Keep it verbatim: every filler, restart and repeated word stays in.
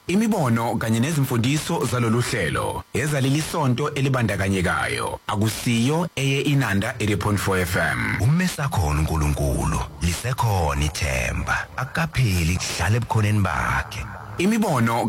Imibono kanye nezimfundiso zalolu hlelo ezaleli sonto elibandakanyekayo akusiyo eye Inanda eighty point four F M. Umesakhona uNkulunkulu lisekhona ithemba akapheli kuhlala ebukhoneni bakhe. Imibono